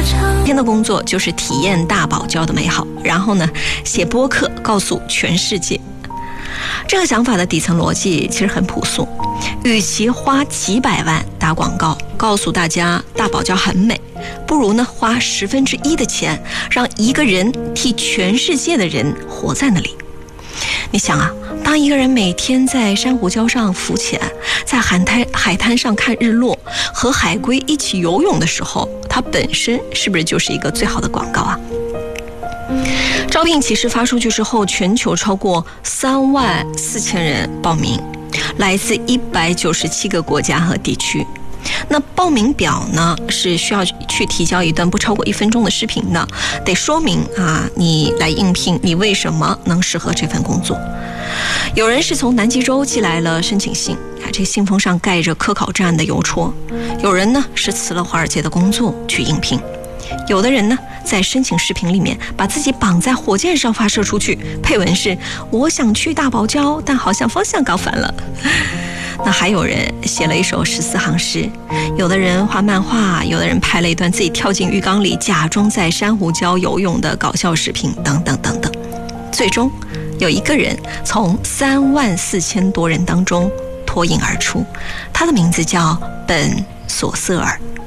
今天的工作就是体验大堡礁的美好，然后呢，写播客告诉全世界。这个想法的底层逻辑其实很朴素，与其花几百万打广告告诉大家大堡礁很美，不如呢花1/10的钱让一个人替全世界的人活在那里。你想啊，当一个人每天在珊瑚礁上浮潜，在海滩上看日落，和海龟一起游泳的时候，它本身是不是就是一个最好的广告啊？招聘启事发出去之后，全球超过34000人报名，来自197个国家和地区。那报名表呢是需要去提交一段不超过1分钟的视频的，得说明啊你来应聘，你为什么能适合这份工作。有人是从南极洲寄来了申请信，这信封上盖着科考站的邮戳。有人呢是辞了华尔街的工作去应聘，有的人呢在申请视频里面把自己绑在火箭上发射出去，配文是我想去大堡礁，但好像方向搞反了。那还有人写了一首14行诗，有的人画漫画，有的人拍了一段自己跳进浴缸里假装在珊瑚礁游泳的搞笑视频，等等等等。最终有一个人从34000多人当中脱颖而出，他的名字叫本·索瑟尔。